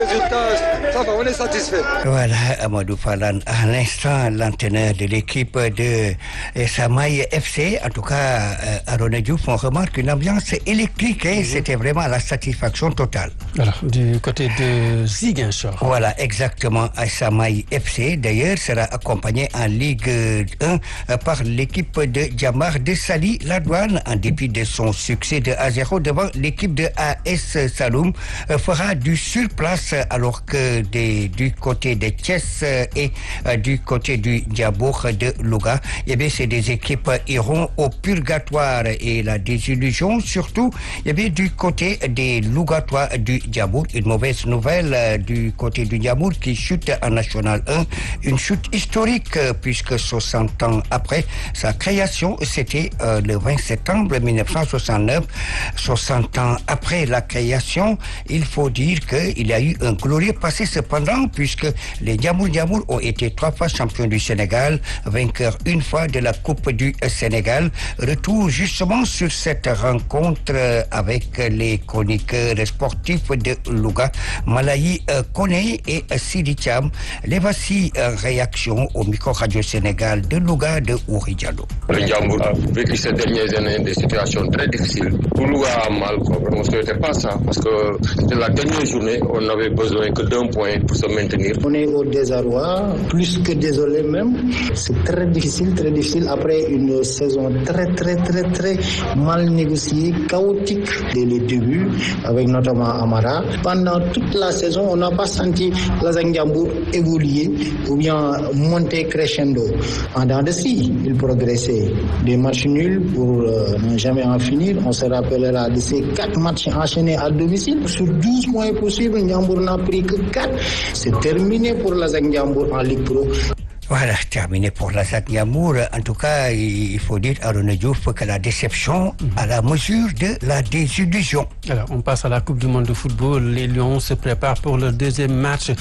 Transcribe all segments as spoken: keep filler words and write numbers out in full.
Résultat, ça va, on est satisfait. Voilà, Amadou Falan, à l'instant, l'entraîneur de l'équipe de Samaï F C, en tout cas, à René Diouf, on remarque une ambiance électrique, hein, mmh. C'était vraiment la satisfaction totale. Alors, du côté de Ziguinchor. Voilà, exactement, à Samaï F C, d'ailleurs, sera accompagné en Ligue un par l'équipe de Djamar de Sali Ladouane, en dépit de son succès de un à zéro devant l'équipe de A S Saloum, fera du surplace alors que des, du côté de Thiès et euh, du côté du Diabour de Louga, eh bien, ces deux équipes iront au purgatoire et la désillusion surtout, eh bien, du côté des Lougatois du Diabour. Une mauvaise nouvelle euh, du côté du Diabour qui chute en National un, une chute historique euh, puisque soixante ans après sa création, c'était euh, le vingt septembre mille neuf cent soixante-neuf. soixante ans après la création, il faut dire qu'il y a eu un glorieux passé cependant, puisque les Ndiamour Ndiamour ont été trois fois champions du Sénégal, vainqueurs une fois de la Coupe du Sénégal. Retour justement sur cette rencontre avec les chroniqueurs sportifs de Louga, Malayi Koné et Sidi Thiam. Les voici réactions au micro Radio Sénégal de Louga de Ouri Diallo. Le Ndiamour a vécu ces dernières années des situations très difficiles. Pour Louga a mal, quoi. On ne souhaitait pas ça, parce que c'était la dernière journée, on avait besoin que d'un point pour se maintenir. On est au désarroi, plus que désolé même. C'est très difficile, très difficile après une saison très, très, très, très mal négociée, chaotique dès le début, avec notamment Amara. Pendant toute la saison, on n'a pas senti la Ndiambour évoluer ou bien monter crescendo. En dents de scie, il progressait. Des matchs nuls pour euh, ne jamais en finir. On se rappellera de ces quatre matchs enchaînés à domicile. Sur douze points possibles, Ndiambour n'a pris que quatre. C'est terminé pour la Ndiambour en Ligue Pro. Voilà, terminé pour la Ndiambour. En tout cas, il faut dire à René Diouf que la déception à la mesure de la désillusion. Alors, on passe à la Coupe du Monde de football. Les Lions se préparent pour le deuxième match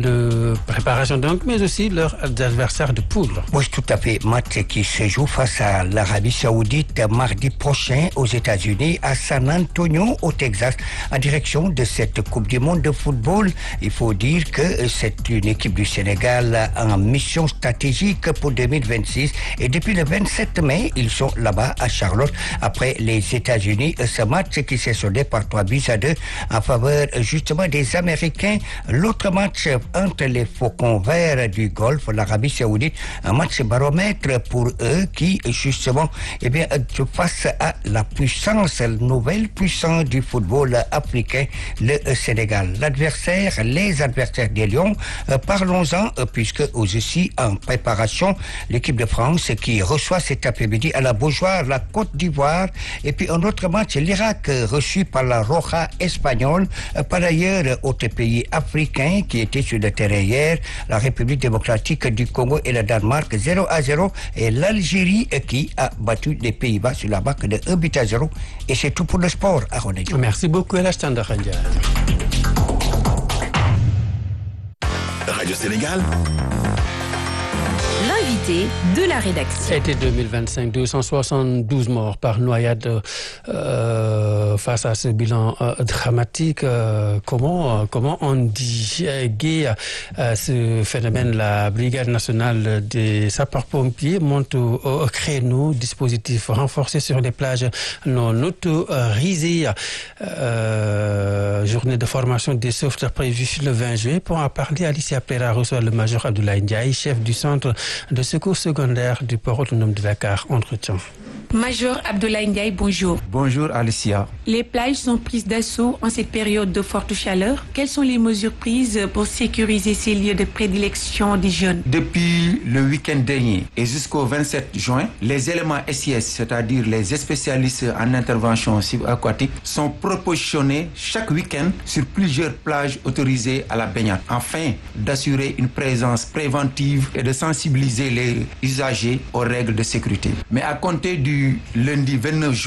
de préparation, donc, mais aussi leur adversaire de poule. Oui, tout à fait. Match qui se joue face à l'Arabie Saoudite mardi prochain aux États-Unis, à San Antonio, au Texas, en direction de cette Coupe du Monde de football. Il faut dire que c'est une équipe du Sénégal en mission stratégique pour deux mille vingt-six et depuis le vingt-sept mai, ils sont là-bas à Charlotte après les États-Unis. Ce match qui s'est soldé par trois buts à deux en faveur justement des Américains. L'autre match entre les Faucons verts du Golfe, l'Arabie Saoudite, un match baromètre pour eux qui justement, eh bien, face à la puissance, la nouvelle puissance du football africain, le Sénégal. L'adversaire, les adversaires des Lions, euh, parlons-en euh, puisque aussi en préparation, l'équipe de France qui reçoit cet après-midi à la Beaujoire la Côte d'Ivoire, et puis un autre match, l'Irak reçu par la Roja espagnole. Par ailleurs, autre pays africain qui était sur le terrain hier, la République démocratique du Congo et le Danemark zéro à zéro, et l'Algérie qui a battu les Pays-Bas sur la marque de un but à zéro. Et c'est tout pour le sport à René Diouf. Merci beaucoup, El Hadj Tandakha Ndiaye. Radio Sénégal. L'invité de la rédaction. Été deux mille vingt-cinq, deux cent soixante-douze morts par noyade. Euh, face à ce bilan euh, dramatique, euh, comment, comment on endiguer euh, ce phénomène? La Brigade nationale des sapeurs-pompiers monte au, au créneau, dispositif renforcé sur les plages non autorisées. Euh, journée de formation des sauveteurs prévue le vingt juillet. Pour en parler, Alicia Plera reçoit le major Abdoulaye Ndiaye, chef du centre de secours secondaire du port autonome de Dakar. Entretien. Major Abdoulaye Ndiaye, bonjour. Bonjour Alicia. Les plages sont prises d'assaut en cette période de forte chaleur. Quelles sont les mesures prises pour sécuriser ces lieux de prédilection des jeunes? Depuis le week-end dernier et jusqu'au vingt-sept juin, les éléments S I S, c'est-à-dire les spécialistes en intervention subaquatique, sont propositionnés chaque week-end sur plusieurs plages autorisées à la baignade, afin d'assurer une présence préventive et de sensibiliser les usagers aux règles de sécurité. Mais à compter du lundi vingt-neuf juin,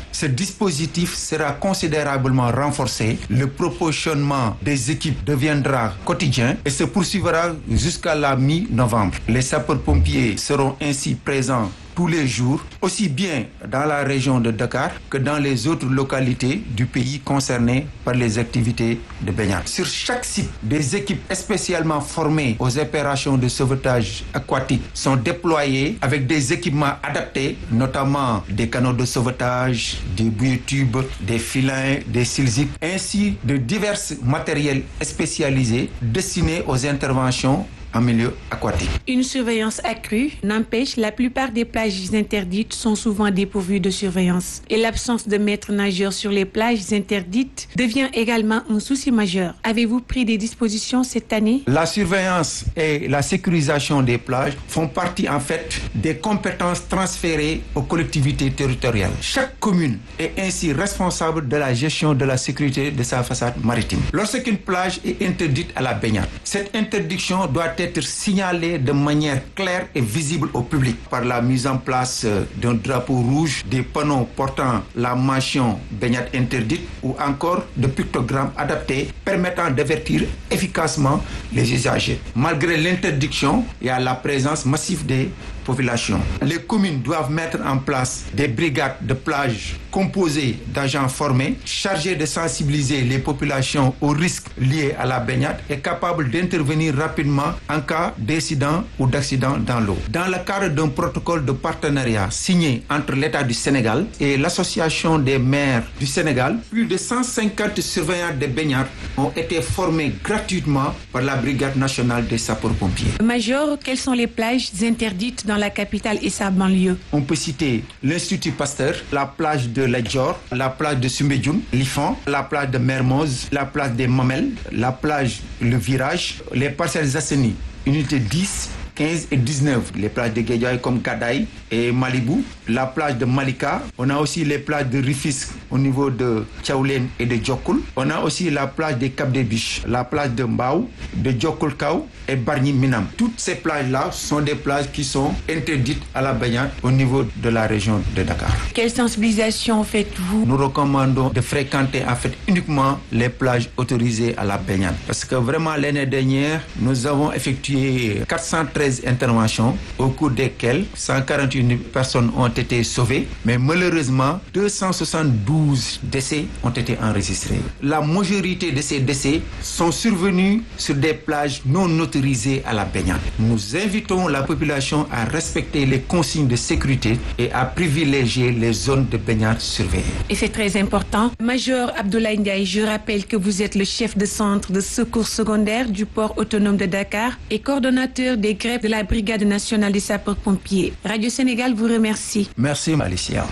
Ce dispositif sera considérablement renforcé. Le proportionnement des équipes deviendra quotidien et se poursuivra jusqu'à la mi-novembre. Les sapeurs-pompiers seront ainsi présents tous les jours, aussi bien dans la région de Dakar que dans les autres localités du pays concernées par les activités de baignade. Sur chaque site, des équipes spécialement formées aux opérations de sauvetage aquatique sont déployées avec des équipements adaptés, notamment des canots de sauvetage, des bouées-tubes, des filins, des silziques, ainsi de divers matériels spécialisés destinés aux interventions en milieu aquatique. Une surveillance accrue n'empêche, la plupart des plages interdites sont souvent dépourvues de surveillance. Et l'absence de maîtres nageurs sur les plages interdites devient également un souci majeur. Avez-vous pris des dispositions cette année? La surveillance et la sécurisation des plages font partie en fait des compétences transférées aux collectivités territoriales. Chaque commune est ainsi responsable de la gestion de la sécurité de sa façade maritime. Lorsqu'une plage est interdite à la baignade, cette interdiction doit être signalée de manière claire et visible au public par la mise en place d'un drapeau rouge, des panneaux portant la mention baignade interdite ou encore de pictogrammes adaptés permettant d'avertir efficacement les usagers. Malgré l'interdiction, il y a la présence massive des populations. Les communes doivent mettre en place des brigades de plage composées d'agents formés, chargés de sensibiliser les populations aux risques liés à la baignade et capables d'intervenir rapidement en cas d'incident ou d'accident dans l'eau. Dans le cadre d'un protocole de partenariat signé entre l'État du Sénégal et l'Association des maires du Sénégal, plus de cent cinquante surveillants de baignade ont été formés gratuitement par la Brigade nationale des sapeurs-pompiers. Major, quelles sont les plages interdites dans la capitale et sa banlieue? On peut citer l'Institut Pasteur, la plage de Ladjor, la plage de Soumbédioune, Lifan, la plage de Mermoz, la plage des Mamelles, la plage Le Virage, les Parcelles Assainies, unité dix, quinze et dix-neuf, les plages de Guédiawaye comme Gadaye et Malibu, la plage de Malika, on a aussi les plages de Rufisque au niveau de Tchaoulène et de Djokul, on a aussi la plage des Cap des Biches, la plage de Mbao, de Djokoulkao et Bargny Minam. Toutes ces plages-là sont des plages qui sont interdites à la baignade au niveau de la région de Dakar. Quelle sensibilisation faites-vous? Nous recommandons de fréquenter en fait uniquement les plages autorisées à la baignade parce que vraiment l'année dernière, nous avons effectué quatre cent treize interventions au cours desquelles cent quarante-et-une personnes ont été sauvées, mais malheureusement deux cent soixante-douze décès ont été enregistrés. La majorité de ces décès sont survenus sur des plages non autorisées à la baignade. Nous invitons la population à respecter les consignes de sécurité et à privilégier les zones de baignade surveillées. Et c'est très important. Major Abdoulaye Ndiaye, je rappelle que vous êtes le chef de centre de secours secondaire du port autonome de Dakar et coordonnateur des greffes de la Brigade nationale des sapeurs-pompiers. Radio Sénégal vous remercie. Merci Malicia.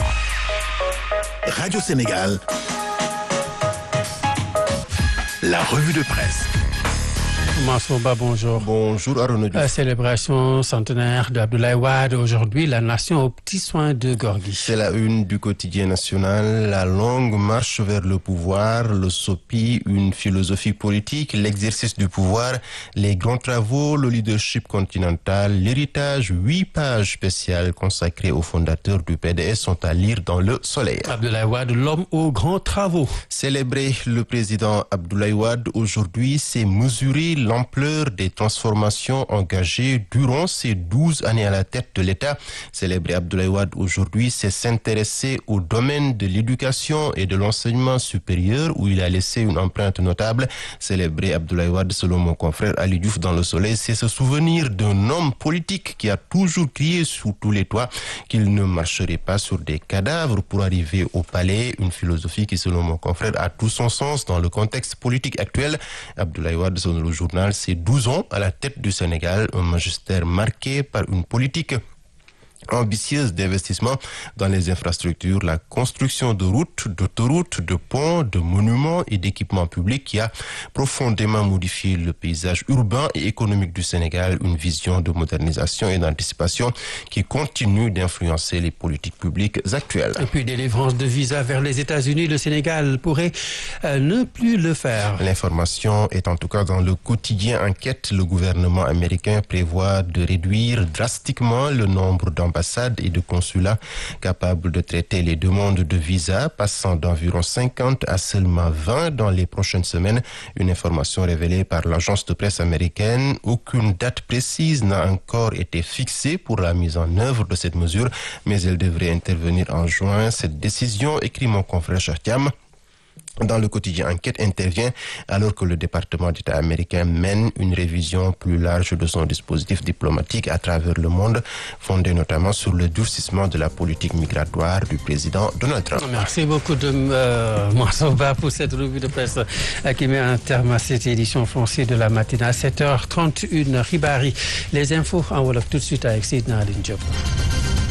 Radio Sénégal, la revue de presse. Mansour Ba, bonjour. Bonjour Arnaud Diouf. La célébration centenaire d'Abdoulaye Wade. Aujourd'hui, la nation aux petits soins de Gorgui. C'est la une du quotidien national. La longue marche vers le pouvoir, le SOPI, une philosophie politique, l'exercice du pouvoir, les grands travaux, le leadership continental, l'héritage. Huit pages spéciales consacrées aux fondateurs du P D S sont à lire dans Le Soleil. Abdoulaye Wade, l'homme aux grands travaux. Célébrer le président Abdoulaye Wade aujourd'hui, c'est mesurer l'ampleur des transformations engagées durant ces douze années à la tête de l'État. Célébrer Abdoulaye Wade aujourd'hui, c'est s'intéresser au domaine de l'éducation et de l'enseignement supérieur où il a laissé une empreinte notable. Célébrer Abdoulaye Wade, selon mon confrère Ali Diouf dans Le Soleil, c'est se souvenir d'un homme politique qui a toujours crié sous tous les toits qu'il ne marcherait pas sur des cadavres pour arriver au palais. Une philosophie qui, selon mon confrère, a tout son sens dans le contexte politique actuel. Abdoulaye Wade, selon le journal, c'est douze ans à la tête du Sénégal, un magistère marqué par une politique ambitieuse d'investissement dans les infrastructures, la construction de routes, d'autoroutes, de ponts, de monuments et d'équipements publics qui a profondément modifié le paysage urbain et économique du Sénégal, une vision de modernisation et d'anticipation qui continue d'influencer les politiques publiques actuelles. Et puis délivrance de visa vers les États-Unis, le Sénégal pourrait euh, ne plus le faire. L'information est en tout cas dans le quotidien Enquête. Le gouvernement américain prévoit de réduire drastiquement le nombre d'emplois d'ambassades et de consulats capables de traiter les demandes de visa, passant d'environ cinquante à seulement vingt dans les prochaines semaines. Une information révélée par l'agence de presse américaine. Aucune date précise n'a encore été fixée pour la mise en œuvre de cette mesure, mais elle devrait intervenir en juin. Cette décision, écrit mon confrère Chartiam, dans le quotidien Enquête, intervient alors que le département d'État américain mène une révision plus large de son dispositif diplomatique à travers le monde, fondé notamment sur le durcissement de la politique migratoire du président Donald Trump. Merci beaucoup de euh, Moussouba pour cette revue de presse euh, qui met un terme à cette édition foncée de la matinée à sept heures trente et une. Ribari, les infos en Wolof tout de suite avec Sidna Aline Diop.